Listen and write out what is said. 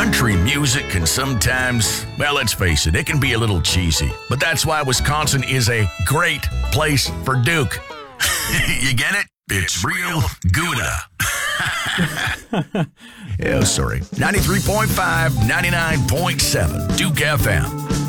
Country music can sometimes, well, let's face it, it can be a little cheesy. But that's why Wisconsin is a great place for Duke. You get it? It's real Gouda. Oh, sorry. 93.5, 99.7, Duke FM.